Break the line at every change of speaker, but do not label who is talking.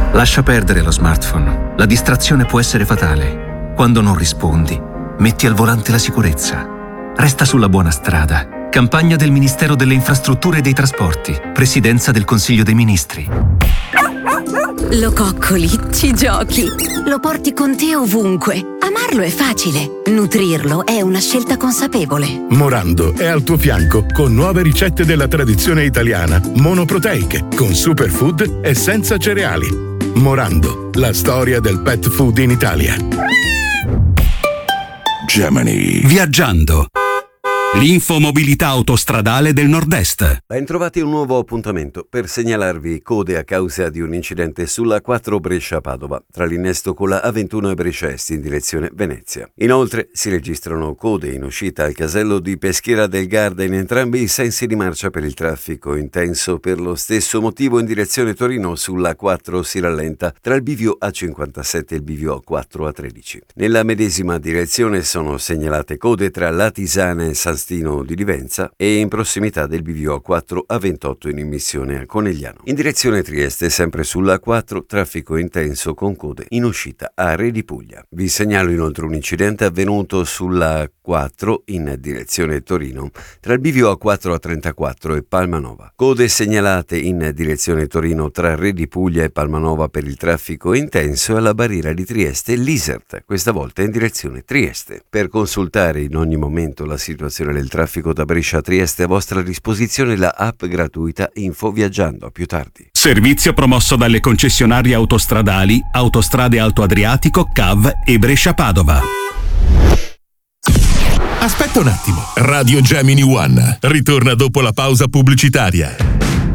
Lascia perdere lo smartphone. La distrazione può essere fatale. Quando non rispondi, metti al volante la sicurezza. Resta sulla buona strada. Campagna del Ministero delle Infrastrutture e dei Trasporti. Presidenza del Consiglio dei Ministri.
Lo coccoli, ci giochi, lo porti con te ovunque. Amarlo è facile, nutrirlo è una scelta consapevole.
Morando è al tuo fianco con nuove ricette della tradizione italiana, monoproteiche, con superfood e senza cereali. Morando, la storia del pet food in Italia.
Gemini. Viaggiando. L'infomobilità autostradale del Nord-Est.
Ben trovati un nuovo appuntamento per segnalarvi code a causa di un incidente sulla 4 Brescia-Padova, tra l'innesto con la A21 e Brescia Est in direzione Venezia. Inoltre si registrano code in uscita al casello di Peschiera del Garda in entrambi i sensi di marcia per il traffico intenso. Per lo stesso motivo in direzione Torino sulla 4 si rallenta tra il bivio A57 e il bivio A4 A13. Nella medesima direzione sono segnalate code tra Latisana e San Stino di Livenza e in prossimità del bivio A4 A28 in immissione a Conegliano. In direzione Trieste, sempre sulla A4, traffico intenso con code in uscita a Re di Puglia. Vi segnalo inoltre un incidente avvenuto sulla 4 in direzione Torino tra il bivio A4 A34 e Palmanova. Code segnalate in direzione Torino tra Re di Puglia e Palmanova per il traffico intenso e alla barriera di Trieste l'Isert, questa volta in direzione Trieste. Per consultare in ogni momento la situazione del traffico da Brescia a Trieste a vostra disposizione la app gratuita Info Viaggiando. A più tardi.
Servizio promosso dalle concessionarie autostradali Autostrade Alto Adriatico, CAV e Brescia-Padova.
Aspetta un attimo. Radio Gemini One ritorna dopo la pausa pubblicitaria.